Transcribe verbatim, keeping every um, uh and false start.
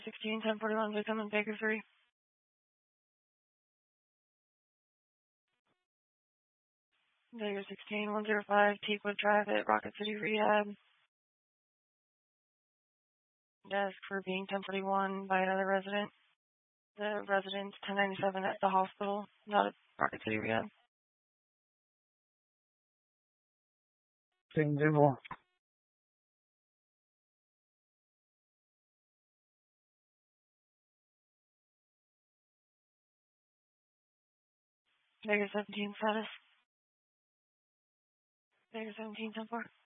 sixteen ten forty-one, Victim and Baker three. Baker sixteen one zero five, Teakwood Drive at Rocket City Rehab. Desk for being ten forty-one by another resident. The resident's ten ninety-seven at the hospital, not at Rocket City Rehab. Same devil. Baker seventeen status. Baker seventeen ten four.